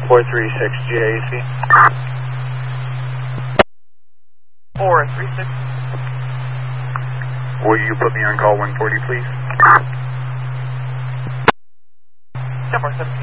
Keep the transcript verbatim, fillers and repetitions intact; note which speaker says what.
Speaker 1: four three six G A C.
Speaker 2: four three six.
Speaker 1: Will you put me on call one forty, please?
Speaker 2: ten four seventeen.